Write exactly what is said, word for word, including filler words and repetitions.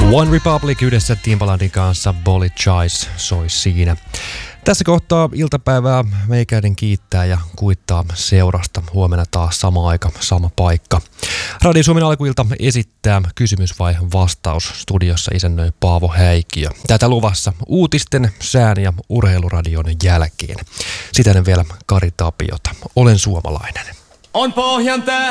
One Republic yhdessä Timbalandin kanssa Bullet Choice soi siinä. Tässä kohtaa iltapäivää meikäinen kiittää ja kuittaa seurasta. Huomenna taas sama aika, sama paikka. Radio Suomen alkuilta esittää kysymys vai vastaus. Studiossa isännöi Paavo Häikiö. Tätä luvassa uutisten, sään ja urheiluradion jälkeen. Sitä vielä Kari Tapiota. Olen suomalainen. On Pohjan tää.